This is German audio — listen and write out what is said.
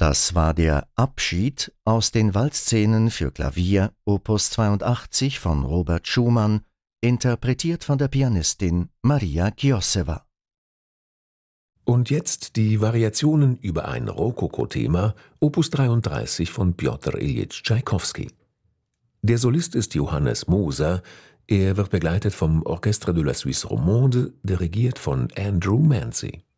Das war der Abschied aus den Waldszenen für Klavier Opus 82 von Robert Schumann, interpretiert von der Pianistin Maria Giosseva. Und jetzt die Variationen über ein Rokoko-Thema, Opus 33 von Pjotr Iljitsch Tschaikowski. Der Solist ist Johannes Moser, er wird begleitet vom Orchestre de la Suisse Romande, dirigiert von Andrew Manzi.